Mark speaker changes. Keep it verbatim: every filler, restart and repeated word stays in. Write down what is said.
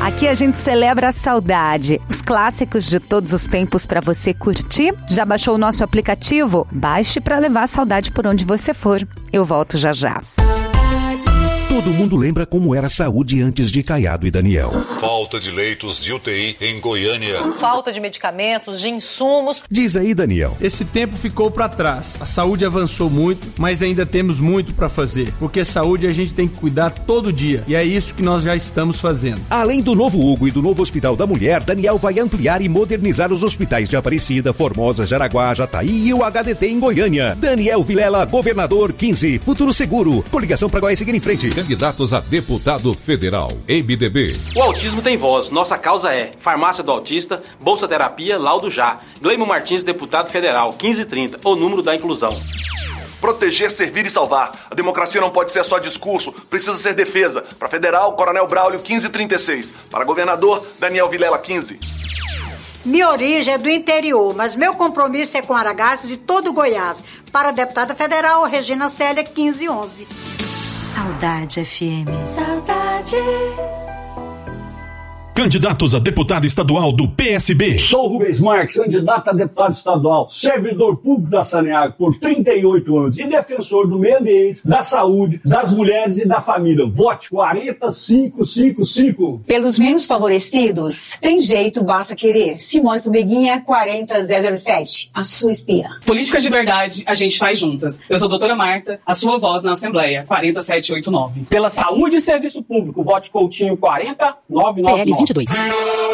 Speaker 1: Aqui a gente celebra a saudade, os clássicos de todos os tempos para você curtir. Já baixou o nosso aplicativo? Baixe para levar a saudade por onde você for. Eu volto já já.
Speaker 2: Todo mundo lembra como era a saúde antes de Caiado e Daniel.
Speaker 3: Falta de leitos de U T I em Goiânia.
Speaker 4: Falta de medicamentos, de insumos.
Speaker 2: Diz aí, Daniel.
Speaker 5: Esse tempo ficou para trás. A saúde avançou muito, mas ainda temos muito para fazer. Porque saúde a gente tem que cuidar todo dia. E é isso que nós já estamos fazendo.
Speaker 2: Além do Novo Hugo e do novo Hospital da Mulher, Daniel vai ampliar e modernizar os hospitais de Aparecida, Formosa, Jaraguá, Jataí e o H D T em Goiânia. Daniel Vilela, governador quinze, Futuro Seguro. Coligação para Goiás seguir em frente.
Speaker 6: Candidatos a deputado federal. M D B.
Speaker 7: O autismo tem voz. Nossa causa é Farmácia do Autista, Bolsa Terapia, Laudo Já. Gleimo Martins, deputado federal, quinze trinta, o número da inclusão.
Speaker 8: Proteger, servir e salvar. A democracia não pode ser só discurso, precisa ser defesa. Para federal, Coronel Braulio, quinze trinta e seis. Para governador, Daniel Vilela, quinze.
Speaker 9: Minha origem é do interior, mas meu compromisso é com Aragaças e todo Goiás. Para a deputada federal, Regina Célia, quinze onze.
Speaker 10: Saudade F M. Saudade.
Speaker 11: Candidatos a deputado estadual do P S B.
Speaker 12: Sou Rubens Marques, candidato a deputado estadual, servidor público da Saneago por trinta e oito anos e defensor do meio ambiente, da saúde, das mulheres e da família. Vote quarenta, cinco cinco cinco.
Speaker 13: Pelos menos favorecidos, tem jeito, basta querer. Simone Fumeguinha, quarenta zero zero sete. A sua espia.
Speaker 14: Políticas de verdade, a gente faz juntas. Eu sou a doutora Marta, a sua voz na Assembleia, quarenta sete oito nove.
Speaker 15: Pela saúde e serviço público, vote Coutinho quarenta nove nove nove.
Speaker 1: vinte e dois.